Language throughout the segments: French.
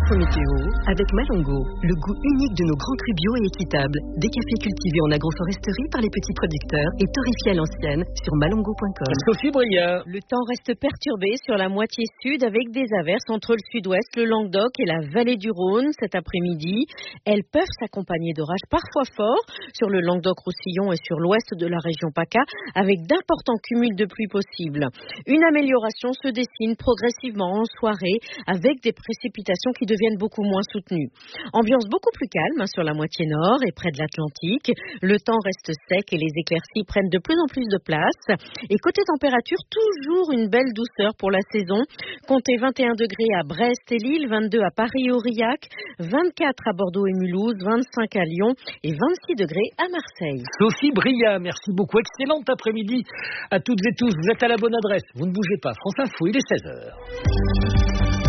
Info météo avec Malongo, le goût unique de nos grands crus bio et équitables. Des cafés cultivés en agroforesterie par les petits producteurs et torréfiés à l'ancienne sur malongo.com. Sophie Bria. Le temps reste perturbé sur la moitié sud avec des averses entre le sud-ouest, le Languedoc et la vallée du Rhône cet après-midi. Elles peuvent s'accompagner d'orages parfois forts sur le Languedoc-Roussillon et sur l'ouest de la région PACA avec d'importants cumuls de pluie possibles. Une amélioration se dessine progressivement en soirée avec des précipitations qui deviennent beaucoup moins soutenues. Ambiance beaucoup plus calme sur la moitié nord et près de l'Atlantique. Le temps reste sec et les éclaircies prennent de plus en plus de place. Et côté température, toujours une belle douceur pour la saison. Comptez 21 degrés à Brest et Lille, 22 à Paris et Aurillac, 24 à Bordeaux et Mulhouse, 25 à Lyon et 26 degrés à Marseille. Sophie Bria, merci beaucoup. Excellent après-midi à toutes et tous. Vous êtes à la bonne adresse. Vous ne bougez pas. France Info, il est 16h.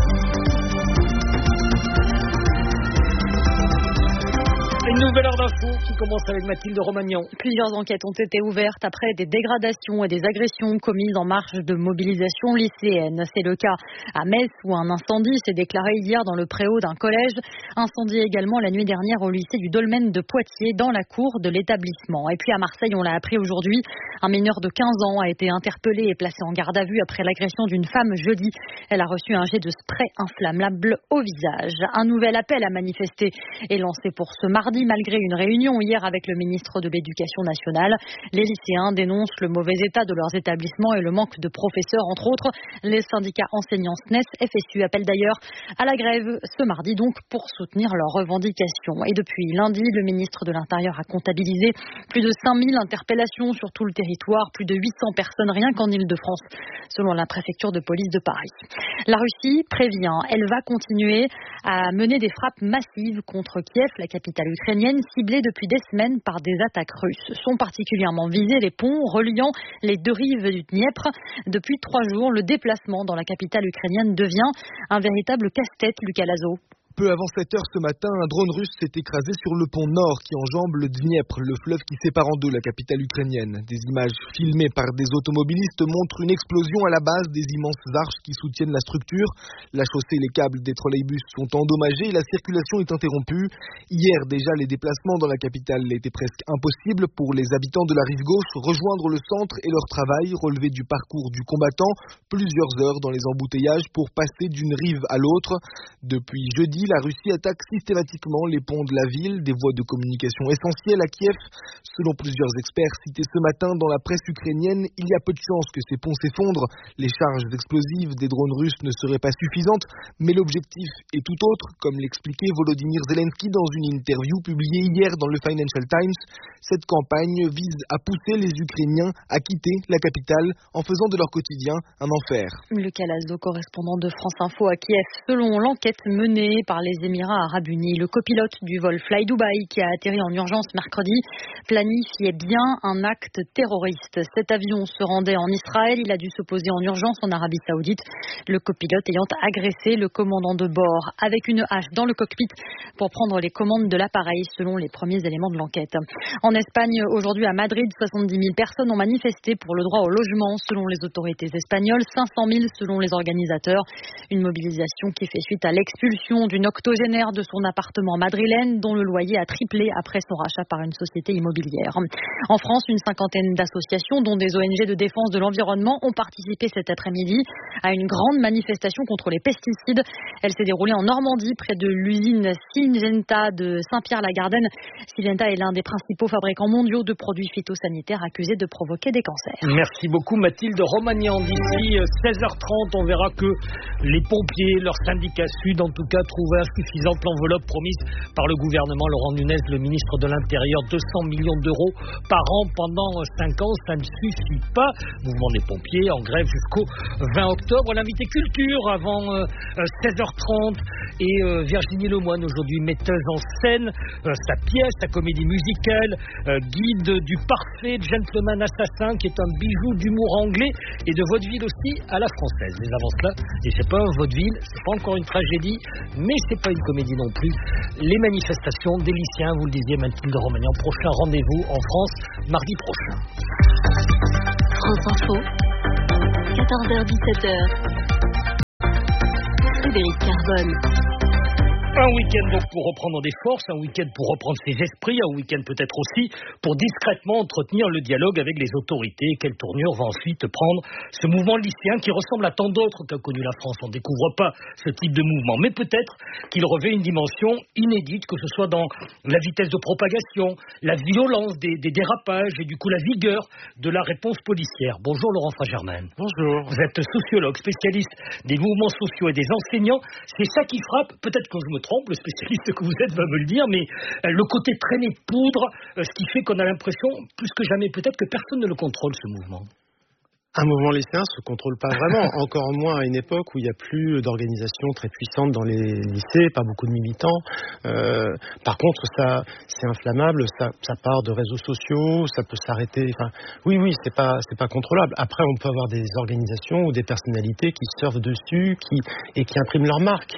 Une nouvelle heure d'info qui commence avec Mathilde Romagnan. Plusieurs enquêtes ont été ouvertes après des dégradations et des agressions commises en marge de mobilisation lycéenne. C'est le cas à Metz où un incendie s'est déclaré hier dans le préau d'un collège. Incendie également la nuit dernière au lycée du Dolmen de Poitiers dans la cour de l'établissement. Et puis à Marseille, on l'a appris aujourd'hui, un mineur de 15 ans a été interpellé et placé en garde à vue après l'agression d'une femme jeudi. Elle a reçu un jet de spray inflammable au visage. Un nouvel appel à manifester est lancé pour ce mardi. Malgré une réunion hier avec le ministre de l'Éducation nationale, les lycéens dénoncent le mauvais état de leurs établissements et le manque de professeurs, entre autres. Les syndicats enseignants SNES, FSU appellent d'ailleurs à la grève ce mardi, donc pour soutenir leurs revendications. Et depuis lundi, le ministre de l'Intérieur a comptabilisé plus de 5000 interpellations sur tout le territoire, plus de 800 personnes rien qu'en Île-de-France, selon la préfecture de police de Paris. La Russie prévient, elle va continuer à mener des frappes massives contre Kiev, la capitale ukrainienne, ciblée depuis des semaines par des attaques russes. Sont particulièrement visés les ponts reliant les deux rives du Dniepr. Depuis 3 jours, le déplacement dans la capitale ukrainienne devient un véritable casse-tête, Lucas Lazo. Peu avant 7 heures ce matin, un drone russe s'est écrasé sur le pont nord qui enjambe le Dniepr, le fleuve qui sépare en deux la capitale ukrainienne. Des images filmées par des automobilistes montrent une explosion à la base des immenses arches qui soutiennent la structure. La chaussée et les câbles des trolleybus sont endommagés et la circulation est interrompue. Hier déjà, les déplacements dans la capitale étaient presque impossibles pour les habitants de la rive gauche. Rejoindre le centre et leur travail, relever du parcours du combattant, plusieurs heures dans les embouteillages pour passer d'une rive à l'autre. Depuis jeudi, la Russie attaque systématiquement les ponts de la ville, des voies de communication essentielles à Kiev. Selon plusieurs experts cités ce matin dans la presse ukrainienne, il y a peu de chances que ces ponts s'effondrent. Les charges explosives des drones russes ne seraient pas suffisantes, mais l'objectif est tout autre, comme l'expliquait Volodymyr Zelensky dans une interview publiée hier dans le Financial Times. Cette campagne vise à pousser les Ukrainiens à quitter la capitale en faisant de leur quotidien un enfer. Lucas Lazo, correspondant de France Info à Kiev. Selon l'enquête menée par les Émirats Arabes Unis, le copilote du vol Fly Dubai qui a atterri en urgence mercredi planifiait bien un acte terroriste. Cet avion se rendait en Israël, il a dû se poser en urgence en Arabie Saoudite, le copilote ayant agressé le commandant de bord avec une hache dans le cockpit pour prendre les commandes de l'appareil selon les premiers éléments de l'enquête. En Espagne, aujourd'hui à Madrid, 70 000 personnes ont manifesté pour le droit au logement selon les autorités espagnoles, 500 000 selon les organisateurs. Une mobilisation qui fait suite à l'expulsion d'une octogénaire de son appartement madrilène dont le loyer a triplé après son rachat par une société immobilière. En France, une cinquantaine d'associations dont des ONG de défense de l'environnement ont participé cet après-midi à une grande manifestation contre les pesticides. Elle s'est déroulée en Normandie près de l'usine Syngenta de Saint-Pierre-la-Garenne. Syngenta est l'un des principaux fabricants mondiaux de produits phytosanitaires accusés de provoquer des cancers. Merci beaucoup Mathilde Romagnan. D'ici 16h30, on verra que les pompiers, leur syndicat Sud en tout cas, trouvaient insuffisante l'enveloppe promise par le gouvernement. Laurent Nunez, le ministre de l'Intérieur, 200 millions d'euros par an pendant 5 ans, ça ne suffit pas. Mouvement des pompiers en grève jusqu'au 20 octobre. L'invité culture avant 16h30 et Virginie Lemoine aujourd'hui, metteuse en scène, sa pièce, sa comédie musicale, guide du parfait gentleman assassin qui est un bijou d'humour anglais et de vaudeville aussi à la française. Mais avant cela, et c'est pas un vaudeville, c'est pas encore une tragédie, mais c'est pas une comédie non plus. Les manifestations des lycéens, vous le disiez Mathilde Romagnan, prochain rendez-vous en France, mardi prochain. France Info, 14h-17h. Frédéric Carbone. Un week-end donc pour reprendre des forces, un week-end pour reprendre ses esprits, un week-end peut-être aussi pour discrètement entretenir le dialogue avec les autorités. Quelle tournure va ensuite prendre ce mouvement lycéen qui ressemble à tant d'autres qu'a connu la France. On ne découvre pas ce type de mouvement, mais peut-être qu'il revêt une dimension inédite, que ce soit dans la vitesse de propagation, la violence des dérapages et du coup la vigueur de la réponse policière. Bonjour Laurent Fragerman. Bonjour. Vous êtes sociologue, spécialiste des mouvements sociaux et des enseignants. C'est ça qui frappe, peut-être que je me trompe, le spécialiste que vous êtes va me le dire, mais le côté traîné de poudre, ce qui fait qu'on a l'impression, plus que jamais peut-être, que personne ne le contrôle, ce mouvement. Un mouvement lycéen ne se contrôle pas vraiment, encore moins à une époque où il n'y a plus d'organisation très puissante dans les lycées, pas beaucoup de militants. Par contre, ça, c'est inflammable, ça part de réseaux sociaux, ça peut s'arrêter. Enfin, oui, c'est pas contrôlable. Après, on peut avoir des organisations ou des personnalités qui surfent dessus, et qui impriment leur marque.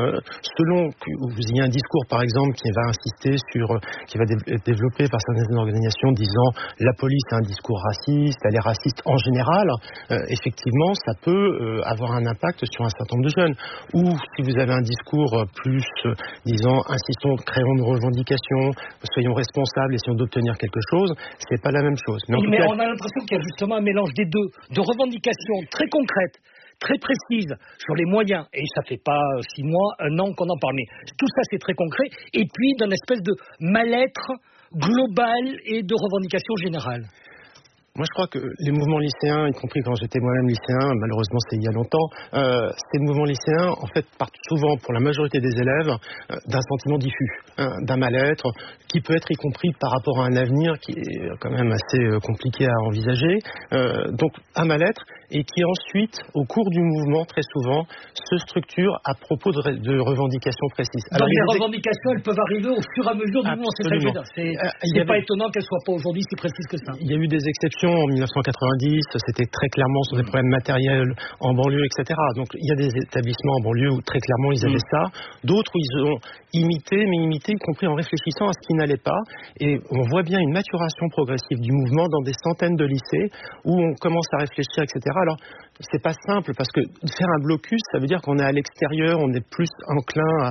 Selon que vous ayez un discours, par exemple, qui va insister qui va développer par certaines organisations disant la police a un discours raciste, elle est raciste en général. Effectivement, ça peut avoir un impact sur un certain nombre de jeunes. Ou si vous avez un discours plus, disant, insistons, créons une revendication, soyons responsables, essayons d'obtenir quelque chose, c'est pas la même chose. Mais on a l'impression qu'il y a justement un mélange des deux, de revendications très concrètes, très précises sur les moyens, et ça fait pas 6 mois, 1 an qu'on en parle, mais tout ça c'est très concret, et puis d'une espèce de mal-être global et de revendication générale. Moi, je crois que les mouvements lycéens, y compris quand j'étais moi-même lycéen, malheureusement c'est il y a longtemps, ces mouvements lycéens, en fait, partent souvent, pour la majorité des élèves, d'un sentiment diffus, d'un mal-être, qui peut être y compris par rapport à un avenir qui est quand même assez compliqué à envisager. Donc, un mal-être, et qui ensuite, au cours du mouvement, très souvent, se structure à propos de revendications précises. Alors, les revendications, elles peuvent arriver au fur et à mesure du mouvement, c'est ça que je veux dire. C'est pas étonnant qu'elles soient pas aujourd'hui si précises que ça. Il y a eu des exceptions en 1990, c'était très clairement sur des problèmes matériels en banlieue, etc. Donc il y a des établissements en banlieue où très clairement ils avaient ça, d'autres où ils ont imité, y compris en réfléchissant à ce qui n'allait pas, et on voit bien une maturation progressive du mouvement dans des centaines de lycées où on commence à réfléchir, etc. Alors c'est pas simple, parce que faire un blocus, ça veut dire qu'on est à l'extérieur, on est plus enclin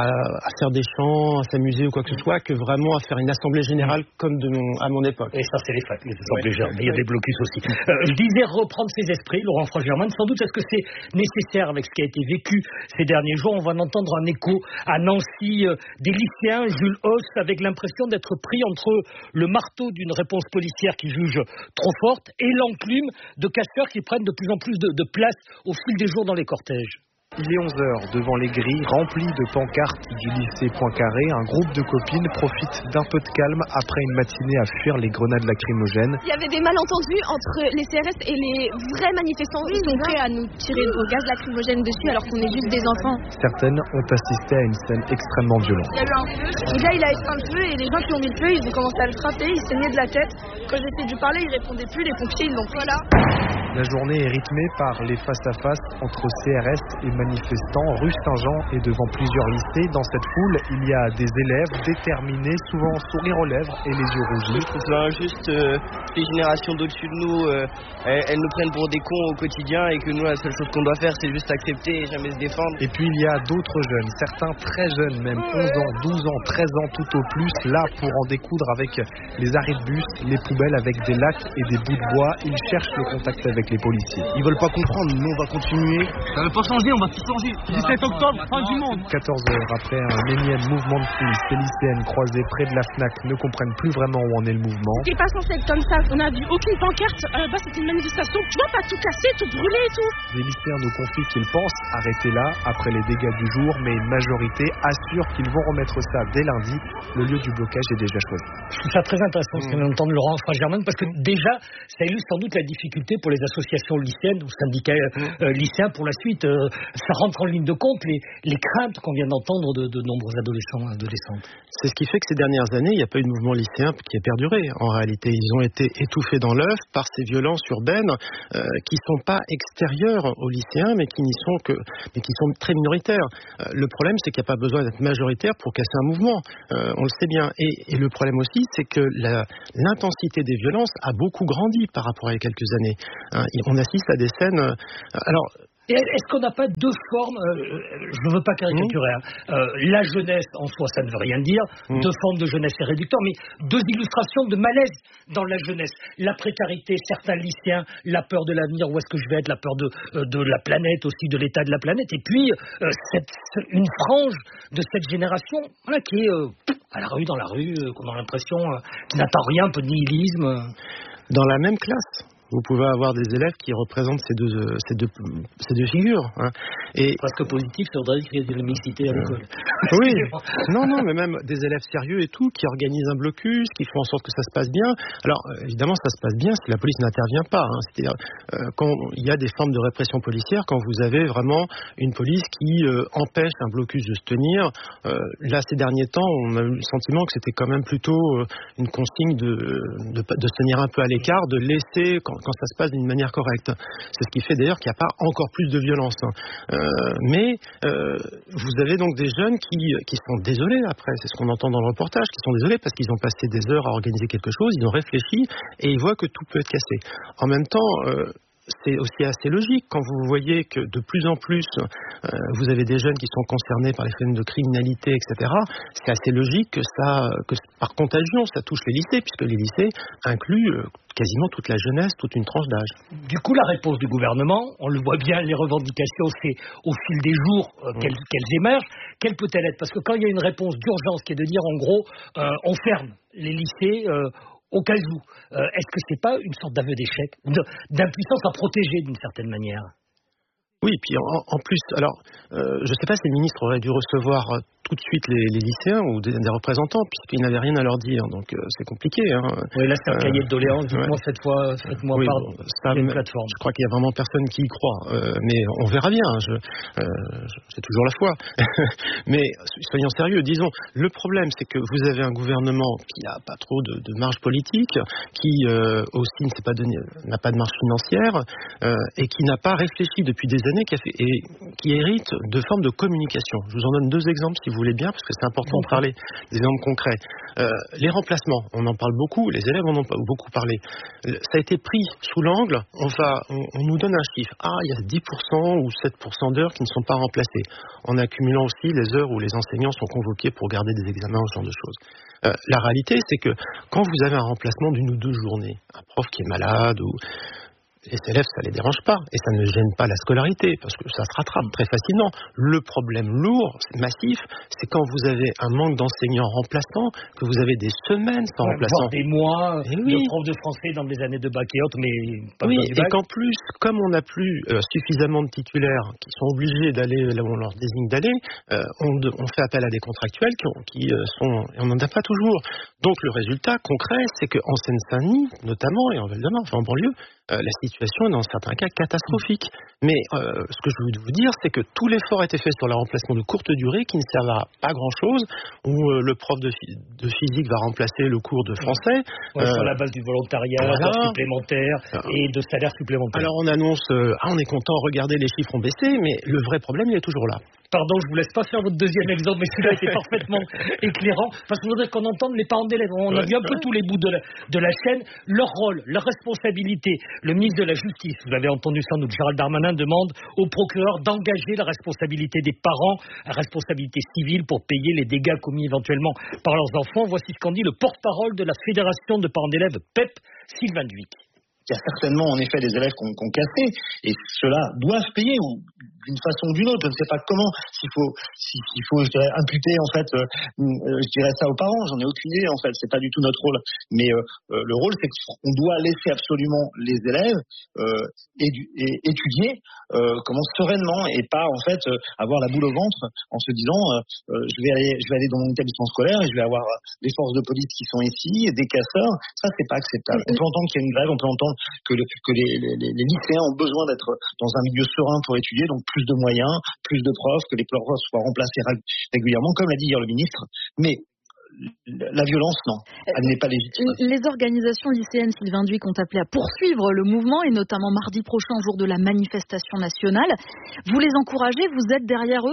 à faire des chants, à s'amuser ou quoi que ce soit, que vraiment à faire une assemblée générale comme à mon époque. Et ça, c'est les assemblées générales, mais il y a des blocus aussi. Je disais reprendre ses esprits, Laurent Fragerman, sans doute est-ce que c'est nécessaire avec ce qui a été vécu ces derniers jours. On va en entendre un écho à Nancy, des lycéens, Jules Hauss, avec l'impression d'être pris entre le marteau d'une réponse policière qui juge trop forte et l'enclume de casseurs qui prennent de plus en plus de place au fil des jours dans les cortèges. Il est 11h, devant les grilles remplies de pancartes du lycée Poincaré, un groupe de copines profite d'un peu de calme après une matinée à fuir les grenades lacrymogènes. Il y avait des malentendus entre les CRS et les vrais manifestants qui sont prêts à nous tirer au gaz lacrymogène dessus alors qu'on est juste des enfants. Certaines ont assisté à une scène extrêmement violente. Il y a eu un feu, le gars il a éteint le feu et les gens qui ont mis le feu ils ont commencé à le frapper, il saignait de la tête. Quand j'essayais de lui parler il répondait plus, les pompiers ils l'ont pris là. La journée est rythmée par les face-à-face entre CRS et manifestants. Rue Saint-Jean est devant plusieurs lycées. Dans cette foule, il y a des élèves déterminés, souvent sourire aux lèvres et les yeux rougis. Je trouve ça injuste. Les générations d'au-dessus de nous, elles nous prennent pour des cons au quotidien et que nous, la seule chose qu'on doit faire, c'est juste accepter et jamais se défendre. Et puis il y a d'autres jeunes, certains très jeunes, même 11 ans, 12 ans, 13 ans tout au plus, là pour en découdre avec les arrêts de bus, les poubelles avec des lattes et des bouts de bois. Ils cherchent le contact avec les policiers. Ils veulent pas comprendre, nous on va continuer. Ça va pas changer, on va tout changer. 17 octobre, fin du monde. 14 heures après un énième mouvement de foule, ces lycéennes croisées près de la FNAC ne comprennent plus vraiment où en est le mouvement. Ce qui est pas censé être comme ça, on a vu aucune pancarte, à la base c'était une manifestation, tu vois, pas tout cassé, tout brûlé et tout. Les lycéens nous confient qu'ils pensent arrêter là, après les dégâts du jour, mais une majorité assure qu'ils vont remettre ça dès lundi. Le lieu du blocage est déjà choisi. Je trouve ça très intéressant ce qu'on vient d'entendre Laurent Fragerman, parce que déjà, ça illustre sans doute la difficulté pour les associations lycéennes ou syndicats lycéens pour la suite. Ça rentre en ligne de compte les craintes qu'on vient d'entendre de nombreux adolescents et adolescentes. C'est ce qui fait que ces dernières années, il n'y a pas eu de mouvement lycéen qui ait perduré. En réalité, ils ont été étouffés dans l'œuf par ces violences urbaines qui ne sont pas extérieures aux lycéens, mais qui sont très minoritaires. Le problème, c'est qu'il n'y a pas besoin d'être majoritaire pour casser un mouvement. On le sait bien. Et le problème aussi, c'est que l'intensité des violences a beaucoup grandi par rapport à il y a quelques années. On assiste à des scènes... Alors, Et est-ce qu'on n'a pas deux formes, je ne veux pas caricaturer, la jeunesse en soi ça ne veut rien dire, deux formes de jeunesse c'est réducteur, mais deux illustrations de malaise dans la jeunesse. La précarité, certains lycéens, la peur de l'avenir, où est-ce que je vais être, la peur de la planète aussi, de l'état de la planète, et puis une frange de cette génération qui est à la rue, dans la rue, qu'on a l'impression qui n'attend rien, un peu de nihilisme. Dans la même classe, vous pouvez avoir des élèves qui représentent ces deux figures. Et presque positif, ça voudrait dire qu'il y a de la mixité à l'école. Oui, non, mais même des élèves sérieux et tout, qui organisent un blocus, qui font en sorte que ça se passe bien. Alors, évidemment, ça se passe bien si la police n'intervient pas. C'est-à-dire, quand il y a des formes de répression policière, quand vous avez vraiment une police qui empêche un blocus de se tenir. Là, ces derniers temps, on a eu le sentiment que c'était quand même plutôt une consigne de se tenir un peu à l'écart, de laisser... Quand ça se passe d'une manière correcte. C'est ce qui fait d'ailleurs qu'il n'y a pas encore plus de violence. Mais vous avez donc des jeunes qui sont désolés après, c'est ce qu'on entend dans le reportage, qui sont désolés parce qu'ils ont passé des heures à organiser quelque chose, ils ont réfléchi et ils voient que tout peut être cassé. En même temps... c'est aussi assez logique quand vous voyez que de plus en plus vous avez des jeunes qui sont concernés par les phénomènes de criminalité, etc. C'est assez logique que par contagion ça touche les lycées, puisque les lycées incluent quasiment toute la jeunesse, toute une tranche d'âge. Du coup, la réponse du gouvernement, on le voit bien, les revendications, c'est au fil des jours qu'elles émergent. Quelle peut-elle être ? Parce que quand il y a une réponse d'urgence qui est de dire en gros, on ferme les lycées au cas où. Est-ce que c'est pas une sorte d'aveu d'échec, d'impuissance à protéger d'une certaine manière ? Oui, puis en plus, alors, je ne sais pas si le ministre aurait dû recevoir tout de suite les lycéens ou des représentants, puisqu'ils n'avaient rien à leur dire, donc c'est compliqué. Oui, là c'est un cahier de doléances, dites-moi faites-moi part d'une plateforme. Je crois qu'il n'y a vraiment personne qui y croit, mais on verra bien, c'est toujours la foi. Mais soyons sérieux, disons, le problème c'est que vous avez un gouvernement qui n'a pas trop de marge politique, qui aussi n'a pas de marge financière, et qui n'a pas réfléchi depuis des années, qui hérite de formes de communication. Je vous en donne deux exemples si vous voulez bien, parce que c'est important de parler des exemples concrets. Les remplacements, on en parle beaucoup, les élèves en ont beaucoup parlé. Ça a été pris sous l'angle, on nous donne un chiffre. Il y a 10% ou 7% d'heures qui ne sont pas remplacées, en accumulant aussi les heures où les enseignants sont convoqués pour garder des examens, ce genre de choses. La réalité, c'est que quand vous avez un remplacement d'une ou deux journées, un prof qui est malade ou... les élèves, ça ne les dérange pas et ça ne gêne pas la scolarité parce que ça se rattrape très facilement. Le problème lourd, massif, c'est quand vous avez un manque d'enseignants remplaçants, que vous avez des semaines sans remplaçants. Des mois de profs de français dans des années de bac et autres, mais pas oui, du bac. Et qu'en plus, comme on n'a plus suffisamment de titulaires qui sont obligés d'aller là où on leur désigne d'aller, on fait appel à des contractuels qui sont... Et on n'en a pas toujours. Donc le résultat concret, c'est qu'en Seine-Saint-Denis, notamment, et en Val-de-Marne, enfin en banlieue, la situation est dans certains cas catastrophique. Mais ce que je veux vous dire, c'est que tout l'effort a été fait sur le remplacement de courte durée qui ne servent à pas grand-chose, où le prof de physique va remplacer le cours de français. Sur la base du volontariat, supplémentaire et de salaire supplémentaire. Alors on annonce, on est content, regardez, les chiffres ont baissé, mais le vrai problème, il est toujours là. Pardon, je vous laisse pas faire votre deuxième exemple, mais celui-là était parfaitement éclairant, parce que je voudrais qu'on entende les parents d'élèves. On a vu un peu tous les bouts de la chaîne, leur rôle, leur responsabilité. Le ministre de la Justice, vous avez entendu sans doute, Gérald Darmanin demande au procureur d'engager la responsabilité des parents, la responsabilité civile pour payer les dégâts commis éventuellement par leurs enfants. Voici ce qu'en dit le porte-parole de la Fédération de parents d'élèves, PEP, Sylvain Duic. Il y a certainement en effet des élèves qui ont cassé et ceux-là doivent payer ou d'une façon ou d'une autre. Je ne sais pas comment, s'il faut je dirais, imputer en fait, je dirais ça aux parents, j'en ai aucune idée en fait, c'est pas du tout notre rôle. Mais le rôle c'est qu'on doit laisser absolument les élèves étudier sereinement et pas en fait avoir la boule au ventre en se disant je vais aller dans mon établissement scolaire et je vais avoir des forces de police qui sont ici, des casseurs. Ça c'est pas acceptable. On peut entendre qu'il y a une grève, on peut entendre que les lycéens ont besoin d'être dans un milieu serein pour étudier, donc plus de moyens, plus de profs, que les profs soient remplacés régulièrement, comme l'a dit hier le ministre. Mais la violence, non, elle n'est pas légitime. Les organisations lycéennes, Sylvain Duic, ont appelé à poursuivre le mouvement, et notamment mardi prochain, au jour de la manifestation nationale. Vous les encouragez, vous êtes derrière eux ?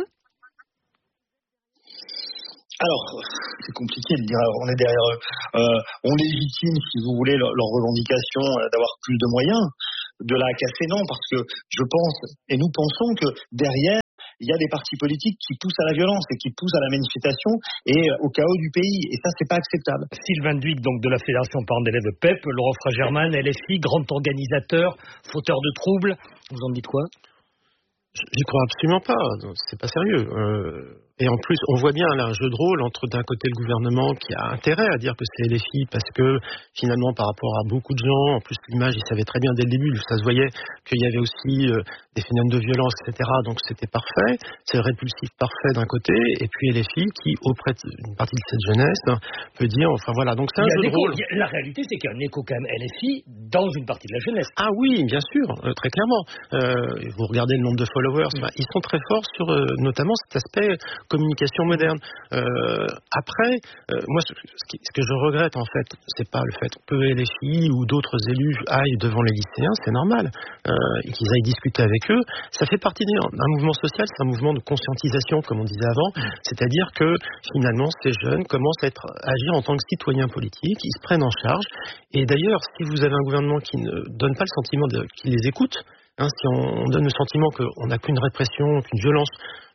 Alors, c'est compliqué de dire on est derrière eux. On légitime, si vous voulez, leur revendication d'avoir plus de moyens. de la casser, non, parce que je pense, et nous pensons que derrière, il y a des partis politiques qui poussent à la violence et qui poussent à la manifestation et au chaos du pays. Et ça, c'est pas acceptable. Sylvain Duic, donc de la Fédération parents d'élèves PEP, Laurent Fragerman, LFI, grand organisateur, fauteur de troubles. Vous en dites quoi? J'y crois absolument pas. C'est pas sérieux. Et en plus, on voit bien là un jeu de rôle entre d'un côté le gouvernement qui a intérêt à dire que c'est LFI parce que finalement par rapport à beaucoup de gens, en plus l'image, ils savaient très bien dès le début, ça se voyait qu'il y avait aussi des phénomènes de violence, etc. Donc c'était parfait, c'est le répulsif parfait d'un côté, et puis LFI qui auprès d'une partie de cette jeunesse peut dire, enfin voilà, donc c'est un jeu de rôle. La réalité, c'est qu'il y a un écho quand même LFI dans une partie de la jeunesse. Ah oui, bien sûr, très clairement. Vous regardez le nombre de followers, ils sont très forts sur notamment cet aspect communication moderne. Après, moi, ce que je regrette en fait, c'est pas le fait que LFI ou d'autres élus aillent devant les lycéens, c'est normal, et qu'ils aillent discuter avec eux. Ça fait partie d'un mouvement social, c'est un mouvement de conscientisation, comme on disait avant, c'est-à-dire que finalement, ces jeunes commencent à agir en tant que citoyens politiques, ils se prennent en charge. Et d'ailleurs, si vous avez un gouvernement qui ne donne pas le sentiment qu'il les écoute, si on donne le sentiment qu'on n'a qu'une répression, qu'une violence,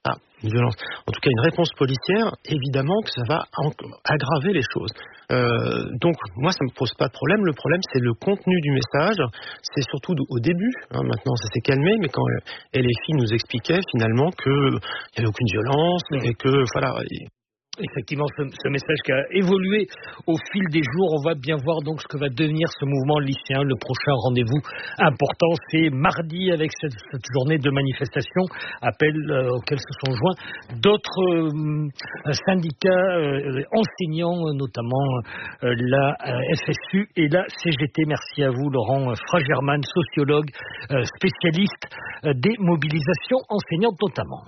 en tout cas une réponse policière, évidemment que ça va aggraver les choses. Donc moi ça me pose pas de problème. Le problème c'est le contenu du message. C'est surtout au début. Maintenant ça s'est calmé, mais quand LFI nous expliquait finalement qu'il n'y avait aucune violence et que voilà. Effectivement, ce message qui a évolué au fil des jours. On va bien voir donc ce que va devenir ce mouvement lycéen. Le prochain rendez-vous important, c'est mardi avec cette journée de manifestation, appel auquel se sont joints d'autres syndicats enseignants, notamment la FSU et la CGT. Merci à vous, Laurent Fragerman, sociologue, spécialiste des mobilisations enseignantes notamment.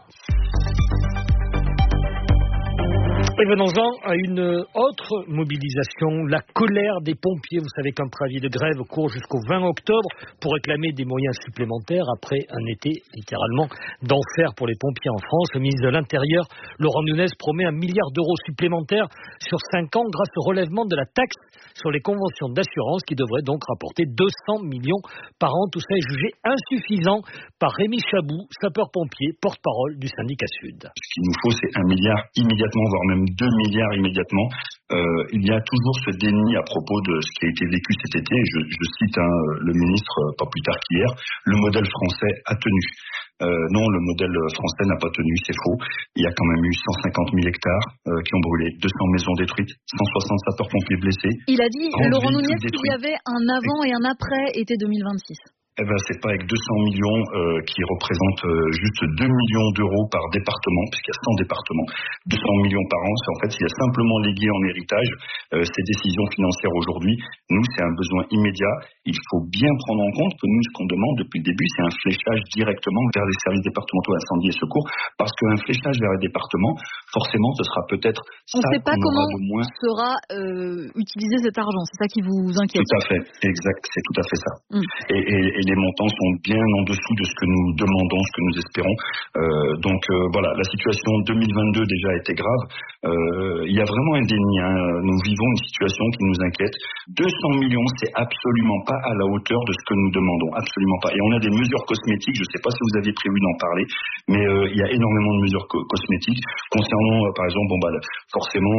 Et venons-en à une autre mobilisation, la colère des pompiers. Vous savez qu'un préavis de grève court jusqu'au 20 octobre pour réclamer des moyens supplémentaires après un été littéralement d'enfer pour les pompiers en France. Le ministre de l'Intérieur, Laurent Nunez, promet 1 milliard d'euros supplémentaires sur 5 ans grâce au relèvement de la taxe sur les conventions d'assurance qui devrait donc rapporter 200 millions par an. Tout ça est jugé insuffisant par Rémi Chabou, sapeur-pompier, porte-parole du syndicat Sud. Ce qu'il nous faut, c'est 1 milliard immédiatement, voire même 2 milliards immédiatement. Il y a toujours ce déni à propos de ce qui a été vécu cet été. Je cite le ministre, pas plus tard qu'hier, le modèle français a tenu. Non, le modèle français n'a pas tenu, c'est faux. Il y a quand même eu 150 000 hectares qui ont brûlé, 200 maisons détruites, 160 sapeurs-pompiers blessés. Il a dit, Laurent Nunez, qu'il y avait un avant et un après été 2026. Eh ben, c'est pas avec 200 millions qui représentent juste 2 millions d'euros par département, puisqu'il y a 100 départements. 200 millions par an, c'est en fait, il y a simplement légué en héritage ces décisions financières aujourd'hui. Nous, c'est un besoin immédiat. Il faut bien prendre en compte que nous, ce qu'on demande depuis le début, c'est un fléchage directement vers les services départementaux incendie et secours, parce qu'un fléchage vers les départements, forcément, ce sera peut-être ça. On ne sait pas comment sera utilisé cet argent. C'est ça qui vous inquiète. Tout à fait, exact. C'est tout à fait ça. Et les montants sont bien en dessous de ce que nous demandons, ce que nous espérons. Donc voilà, la situation 2022 déjà a été grave. Il y a vraiment un déni. Nous vivons une situation qui nous inquiète. 200 millions, c'est absolument pas à la hauteur de ce que nous demandons. Absolument pas. Et on a des mesures cosmétiques. Je ne sais pas si vous aviez prévu d'en parler, mais il y a énormément de mesures cosmétiques concernant, par exemple, forcément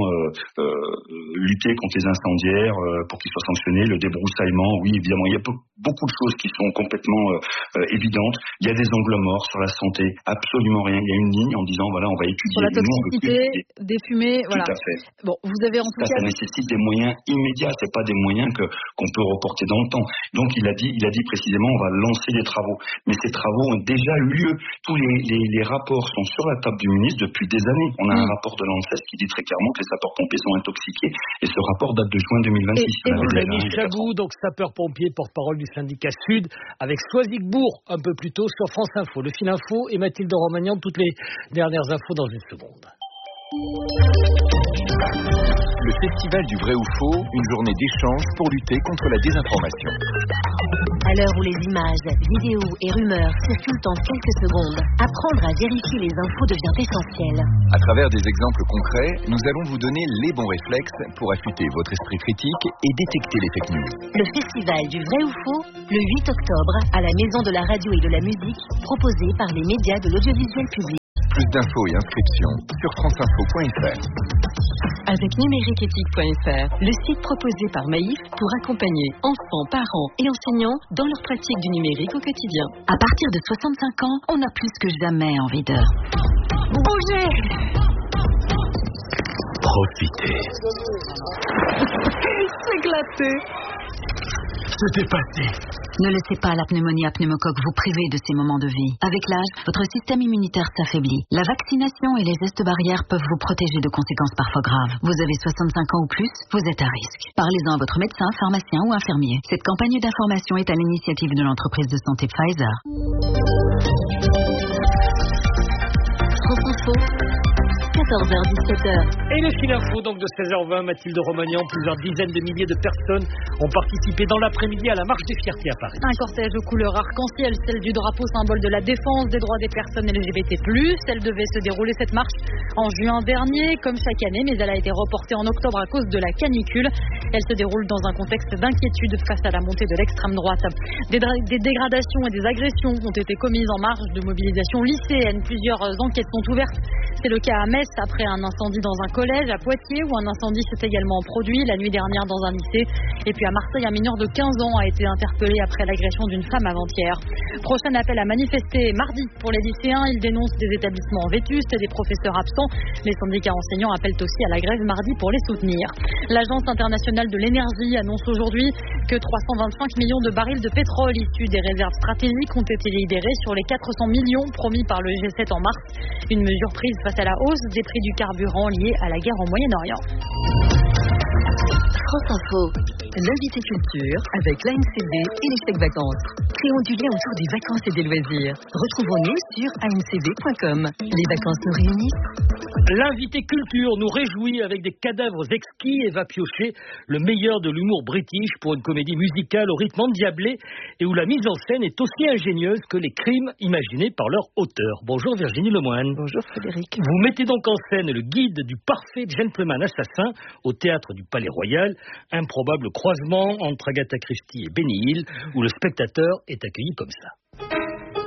lutter contre les incendiaires pour qu'ils soient sanctionnés, le débroussaillement. Oui, évidemment, il y a beaucoup de choses qui sont complètement évidentes. Il y a des angles morts sur la santé, absolument rien. Il y a une ligne en disant voilà, on va étudier. Sur la toxicité, des fumées, voilà. Tout à fait. Bon, vous avez en tout cas. Ça nécessite des moyens immédiats. C'est pas des moyens qu'on peut reporter dans le temps. Donc il a dit précisément on va lancer des travaux. Mais ces travaux ont déjà eu lieu. Tous les rapports sont sur la table du ministre depuis des années. On a un rapport de l'ANSES qui dit très clairement que les sapeurs-pompiers sont intoxiqués. Et ce rapport date de juin 2026. Et vous, Rémi Chabou, donc sapeur-pompier, porte-parole du syndicat Sud, avec Soisigbourg un peu plus tôt sur France Info. Le fil info et Mathilde Romagnan, toutes les dernières infos dans une seconde. le festival du vrai ou faux, une journée d'échange pour lutter contre la désinformation. À l'heure où les images, vidéos et rumeurs circulent en quelques secondes, apprendre à vérifier les infos devient essentiel. À travers des exemples concrets, nous allons vous donner les bons réflexes pour affûter votre esprit critique et détecter les fake news. Le festival du vrai ou faux, le 8 octobre, à la Maison de la radio et de la musique, proposé par les médias de l'audiovisuel public. Plus d'infos et inscriptions sur franceinfo.fr. Avec numériqueéthique.fr, le site proposé par Maïf pour accompagner enfants, parents et enseignants dans leur pratique du numérique au quotidien. À partir de 65 ans, on a plus que jamais envie de bouger. Profitez. S'éclater. Se dépasser. Ne laissez pas la pneumonie à pneumocoque vous priver de ces moments de vie. Avec l'âge, votre système immunitaire s'affaiblit. La vaccination et les gestes barrières peuvent vous protéger de conséquences parfois graves. Vous avez 65 ans ou plus, vous êtes à risque. Parlez-en à votre médecin, pharmacien ou infirmier. Cette campagne d'information est à l'initiative de l'entreprise de santé Pfizer. France Info, 14h-17h. Et le fil info donc de 16h20, Mathilde Romagnan, plusieurs dizaines de milliers de personnes ont participé dans l'après-midi à la marche des fiertés à Paris. Un cortège aux couleurs arc-en-ciel, celle du drapeau symbole de la défense des droits des personnes LGBT+. Elle devait se dérouler cette marche en juin dernier, comme chaque année, mais elle a été reportée en octobre à cause de la canicule. Elle se déroule dans un contexte d'inquiétude face à la montée de l'extrême droite. Des dégradations et des agressions ont été commises en marge de mobilisation lycéenne. Plusieurs enquêtes sont ouvertes. C'est le cas à Metz après un incendie dans un collège, à Poitiers où un incendie s'est également produit la nuit dernière dans un lycée. Et puis à Marseille, un mineur de 15 ans a été interpellé après l'agression d'une femme avant-hier. Prochain appel à manifester mardi pour les lycéens. Ils dénoncent des établissements vétustes et des professeurs absents. Les syndicats enseignants appellent aussi à la grève mardi pour les soutenir. L'Agence internationale de l'énergie annonce aujourd'hui que 325 millions de barils de pétrole issus des réserves stratégiques ont été libérés sur les 400 millions promis par le G7 en mars. Une mesure prise face à la hausse des prix du carburant liés à la guerre au Moyen-Orient. France Info, l'invité culture avec l'ANCD et les chèques vacances. Créons du lien autour des vacances et des loisirs. Retrouvons-nous sur ancd.com. Les vacances nous réunissent. L'invité culture nous réjouit avec des cadavres exquis et va piocher le meilleur de l'humour british pour une comédie musicale au rythme endiablé et où la mise en scène est aussi ingénieuse que les crimes imaginés par leur auteur. Bonjour Virginie Lemoine. Bonjour Frédéric. Vous mettez donc en scène le guide du parfait gentleman assassin au théâtre du Palais Royal, improbable croisement entre Agatha Christie et Benny Hill où le spectateur est accueilli comme ça.